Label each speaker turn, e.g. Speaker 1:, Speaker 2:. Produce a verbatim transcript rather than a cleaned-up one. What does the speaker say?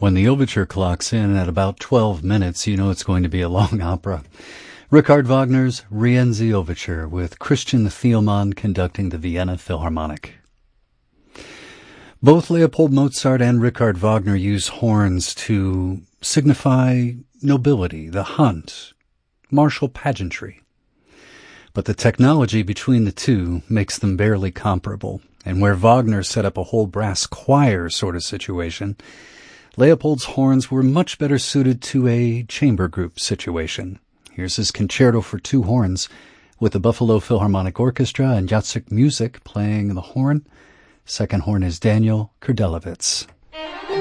Speaker 1: When the overture clocks in at about twelve minutes, you know it's going to be a long opera. Richard Wagner's Rienzi Overture with Christian Thielmann conducting the Vienna Philharmonic. Both Leopold Mozart and Richard Wagner use horns to signify nobility, the hunt, martial pageantry. But the technology between the two makes them barely comparable, and where Wagner set up a whole brass choir sort of situation, Leopold's horns were much better suited to a chamber group situation. Here's his concerto for two horns with the Buffalo Philharmonic Orchestra and Jacek Music playing the horn. Second horn is Daniel Kurdelewicz.